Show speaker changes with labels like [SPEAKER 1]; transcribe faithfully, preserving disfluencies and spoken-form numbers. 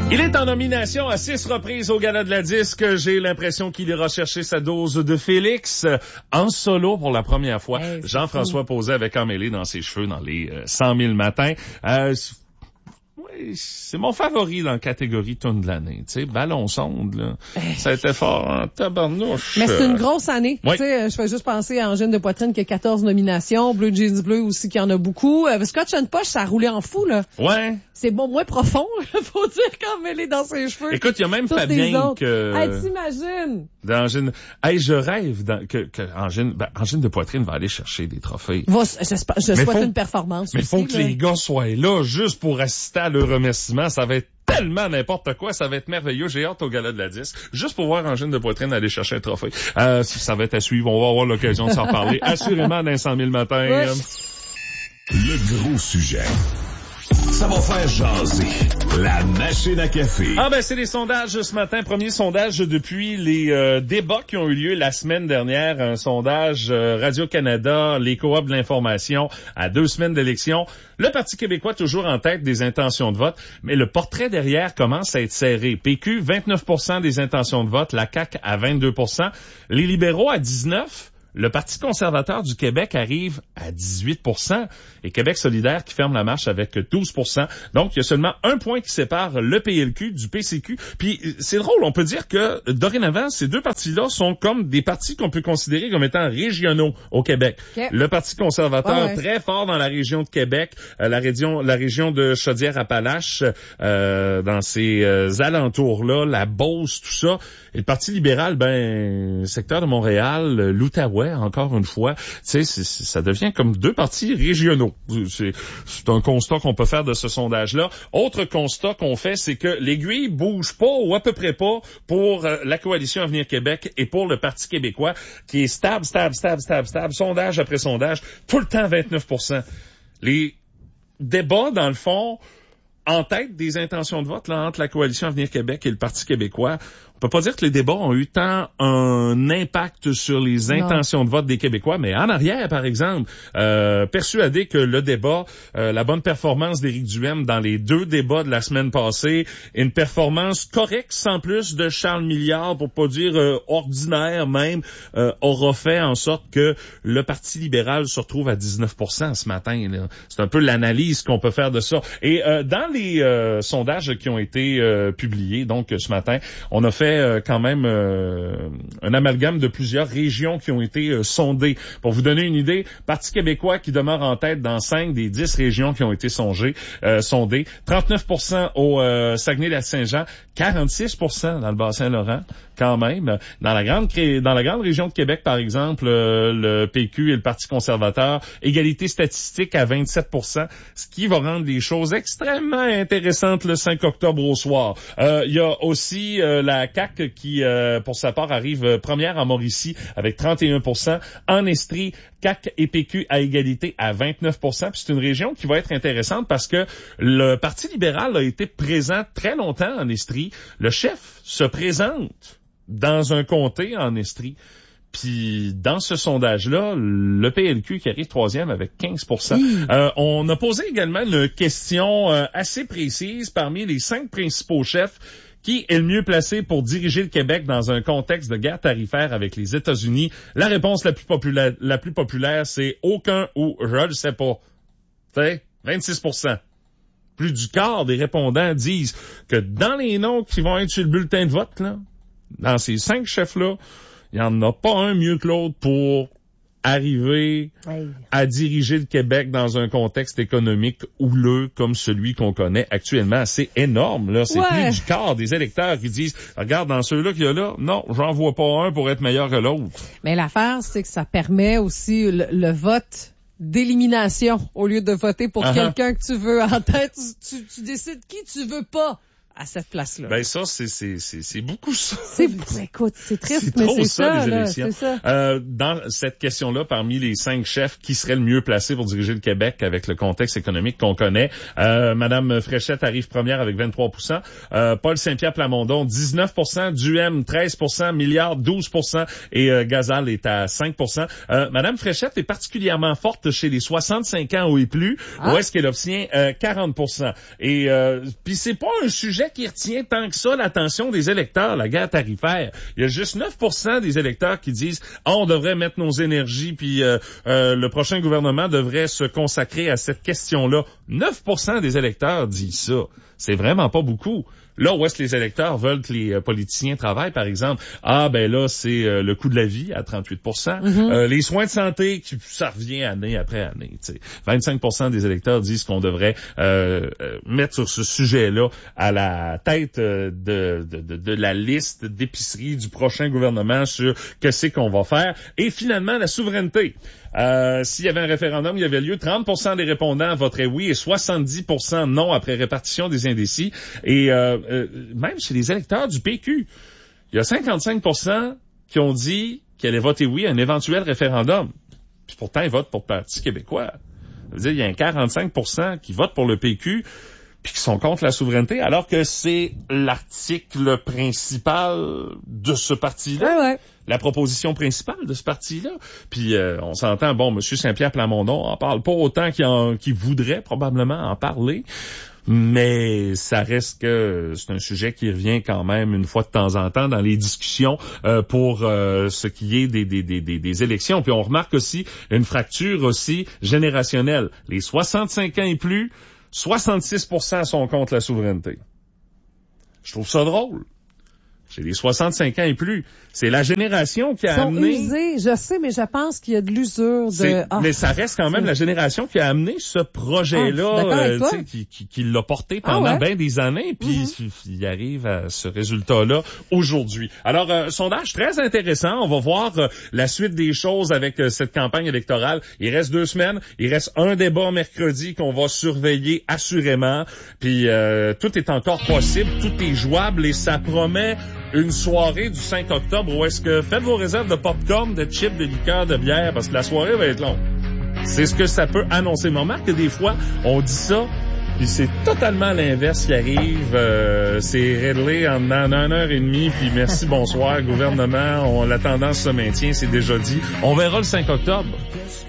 [SPEAKER 1] Il est en nomination à six reprises au Gala de la Disque. J'ai l'impression qu'il ira chercher sa dose de Félix en solo pour la première fois. Hey, Jean-François posait avec Amélie dans ses cheveux dans les euh, cent mille matins. Euh, oui, c'est mon favori dans la catégorie tune de l'année. Tu sais, ballon sonde, là. Ça a été fort en tabarnouche.
[SPEAKER 2] Mais c'est une grosse année.
[SPEAKER 1] Oui.
[SPEAKER 2] Tu sais, je fais juste penser à Angine de Poitrine qui a quatorze nominations, Blue Jeans Bleu aussi qui en a beaucoup. Euh, Scotch and Posh, ça a roulé en fou, là.
[SPEAKER 1] Ouais.
[SPEAKER 2] C'est bon, moins profond, faut dire, quand elle est dans ses cheveux.
[SPEAKER 1] Écoute, il y a même Fabien que...
[SPEAKER 2] Hey, t'imagines?
[SPEAKER 1] D'Angine. Hey, je rêve dans, que, que Angine, ben, Angine de Poitrine va aller chercher des trophées.
[SPEAKER 2] Va, je, je souhaite faut, une performance
[SPEAKER 1] Mais il faut
[SPEAKER 2] aussi,
[SPEAKER 1] que
[SPEAKER 2] là.
[SPEAKER 1] les gars soient là juste pour assister à leur remerciement. Ça va être tellement n'importe quoi. Ça va être merveilleux. J'ai hâte au Gala de la Disque. Juste pour voir Angine de Poitrine aller chercher un trophée. Euh, ça va être à suivre. On va avoir l'occasion de s'en parler. Assurément dans cent mille matins.
[SPEAKER 2] Ouais.
[SPEAKER 3] Le gros sujet. Ça va faire jaser. La machine à café.
[SPEAKER 1] Ah ben c'est les sondages ce matin. Premier sondage depuis les euh, débats qui ont eu lieu la semaine dernière. Un sondage euh, Radio-Canada, les coops de l'information à deux semaines d'élection. Le Parti québécois toujours en tête des intentions de vote, mais le portrait derrière commence à être serré. P Q, vingt-neuf pour cent des intentions de vote. La C A Q à vingt-deux pour cent. Les libéraux à dix-neuf pour cent. Le Parti conservateur du Québec arrive à dix-huit pour cent et Québec solidaire qui ferme la marche avec douze pour cent. Donc, il y a seulement un point qui sépare le P L Q du P C Q. Puis, c'est drôle, on peut dire que, dorénavant, ces deux partis-là sont comme des partis qu'on peut considérer comme étant régionaux au Québec. Okay. Le Parti conservateur, ouais, ouais. très fort dans la région de Québec, euh, la région la région de Chaudière-Appalaches, euh, dans ces euh, alentours-là, la Beauce, tout ça. Et le Parti libéral, ben, secteur de Montréal, l'Outaouais, encore une fois, tu sais, ça devient comme deux partis régionaux. C'est, c'est un constat qu'on peut faire de ce sondage-là. Autre constat qu'on fait, c'est que l'aiguille bouge pas ou à peu près pas pour euh, la coalition Avenir Québec et pour le Parti québécois, qui est stable, stable, stable, stable, stable, sondage après sondage, tout le temps vingt-neuf pour cent. Les débats, dans le fond, en tête des intentions de vote là, entre la coalition Avenir Québec et le Parti québécois, on peut pas dire que les débats ont eu tant un impact sur les intentions non. de vote des Québécois, mais en arrière, par exemple, euh, persuadé que le débat, euh, la bonne performance d'Éric Duhaime dans les deux débats de la semaine passée, une performance correcte sans plus de Charles Milliard, pour pas dire euh, ordinaire même, euh, aura fait en sorte que le Parti libéral se retrouve à dix-neuf pour cent ce matin. Là. C'est un peu l'analyse qu'on peut faire de ça. Et euh, dans les euh, sondages qui ont été euh, publiés, donc ce matin, on a fait quand même euh, un amalgame de plusieurs régions qui ont été euh, sondées. Pour vous donner une idée, Parti québécois qui demeure en tête dans cinq des dix régions qui ont été songées, euh, sondées. trente-neuf pour cent au euh, Saguenay-Lac-Saint-Jean, quarante-six pour cent dans le Bas-Saint-Laurent, quand même. Dans la grande dans la grande région de Québec, par exemple, euh, le P Q et le Parti conservateur, égalité statistique à vingt-sept pour cent, ce qui va rendre les choses extrêmement intéressantes le cinq octobre au soir. Euh, il y a aussi euh, la C A Q qui, euh, pour sa part, arrive première en Mauricie avec trente et un pour cent. En Estrie, C A Q et P Q à égalité à vingt-neuf pour cent. Puis c'est une région qui va être intéressante parce que le Parti libéral a été présent très longtemps en Estrie. Le chef se présente dans un comté en Estrie. Puis dans ce sondage-là, le P L Q qui arrive troisième avec quinze pour cent. Mmh. Euh, on a posé également une question euh, assez précise parmi les cinq principaux chefs. Qui est le mieux placé pour diriger le Québec dans un contexte de guerre tarifaire avec les États-Unis? La réponse la plus populaire, la plus populaire, c'est aucun ou je le sais pas. Tu sais, vingt-six pour cent. Plus du quart des répondants disent que dans les noms qui vont être sur le bulletin de vote, là, dans ces cinq chefs-là, il n'y en a pas un mieux que l'autre pour arriver hey. à diriger le Québec dans un contexte économique houleux comme celui qu'on connaît actuellement. C'est énorme, là. C'est ouais. plus du quart des électeurs qui disent, regarde, dans ceux-là qu'il y a là, non, j'en vois pas un pour être meilleur que l'autre.
[SPEAKER 2] Mais l'affaire, c'est que ça permet aussi le, le vote d'élimination au lieu de voter pour uh-huh. quelqu'un que tu veux en tête. Tu, tu, tu décides qui tu veux pas à cette place-là.
[SPEAKER 1] Ben ça, c'est c'est c'est c'est beaucoup ça.
[SPEAKER 2] C'est écoute, c'est triste,
[SPEAKER 1] c'est
[SPEAKER 2] mais
[SPEAKER 1] trop
[SPEAKER 2] c'est
[SPEAKER 1] ça,
[SPEAKER 2] ça,
[SPEAKER 1] les
[SPEAKER 2] là,
[SPEAKER 1] élections.
[SPEAKER 2] c'est ça.
[SPEAKER 1] Euh, dans cette question-là, parmi les cinq chefs, qui serait le mieux placé pour diriger le Québec avec le contexte économique qu'on connaît? Euh, Madame Fréchette arrive première avec vingt-trois pour cent. Euh, Paul Saint-Pierre Plamondon, dix-neuf pour cent. Duhaime, treize pour cent. Milliard, douze pour cent. Et euh, Gazal est à cinq pour cent. Euh, Madame Fréchette est particulièrement forte chez les soixante-cinq ans ou et plus. Ah. Où est-ce qu'elle obtient euh, quarante pour cent? Et euh, puis c'est pas un sujet sujet qui retient tant que ça l'attention des électeurs, la guerre tarifaire. Il y a juste neuf pour cent des électeurs qui disent « Ah, on devrait mettre nos énergies, puis euh, euh, le prochain gouvernement devrait se consacrer à cette question-là. » neuf pour cent des électeurs disent ça. C'est vraiment pas beaucoup. Là où est-ce que les électeurs veulent que les euh, politiciens travaillent, par exemple, ah ben là, c'est euh, le coût de la vie à trente-huit pour cent. Mm-hmm. Euh, les soins de santé, qui, ça revient année après année. T'sais. vingt-cinq pour cent des électeurs disent qu'on devrait euh, euh, mettre sur ce sujet-là à la tête euh, de, de, de, de la liste d'épicerie du prochain gouvernement sur que c'est qu'on va faire. Et finalement, la souveraineté. Euh, s'il y avait un référendum, il y avait lieu, trente pour cent des répondants voteraient oui et soixante-dix pour cent non après répartition des indécis. Et euh, euh, même chez les électeurs du P Q, il y a cinquante-cinq pour cent qui ont dit qu'ils allaient voter oui à un éventuel référendum. Puis pourtant, ils votent pour le Parti québécois. Ça veut dire qu'il y a un quarante-cinq pour cent qui votent pour le P Q puis qui sont contre la souveraineté, alors que c'est l'article principal de ce parti-là.
[SPEAKER 2] Ouais, ouais.
[SPEAKER 1] La proposition principale de ce parti-là. Puis euh, on s'entend, bon, M. Saint-Pierre Plamondon en parle pas autant qu'il, en, qu'il voudrait probablement en parler, mais ça reste que c'est un sujet qui revient quand même une fois de temps en temps dans les discussions euh, pour euh, ce qui est des, des, des, des, des élections. Puis on remarque aussi une fracture aussi générationnelle. Les soixante-cinq ans et plus, soixante-six pour cent sont contre la souveraineté. Je trouve ça drôle. Chez les soixante-cinq ans et plus, c'est la génération qui a
[SPEAKER 2] Ils sont
[SPEAKER 1] amené...
[SPEAKER 2] usés, je sais, mais je pense qu'il y a de l'usure de...
[SPEAKER 1] Ah, mais ça reste quand même c'est... la génération qui a amené ce projet-là,
[SPEAKER 2] ah,
[SPEAKER 1] euh, qui, qui, qui l'a porté pendant ah ouais? bien des années, puis mm-hmm. il arrive à ce résultat-là aujourd'hui. Alors, un euh, sondage très intéressant. On va voir euh, la suite des choses avec euh, cette campagne électorale. Il reste deux semaines. Il reste un débat mercredi qu'on va surveiller assurément. Puis euh, tout est encore possible, tout est jouable et ça promet une soirée du cinq octobre où est-ce que faites vos réserves de popcorn, de chips, de liqueurs, de bière, parce que la soirée va être longue. C'est ce que ça peut annoncer. Mais on remarque que des fois, on dit ça, puis c'est totalement l'inverse qui arrive. Euh, c'est réglé en, en une heure et demie, puis merci, bonsoir, gouvernement. On, la tendance se maintient, c'est déjà dit. On verra le cinq octobre.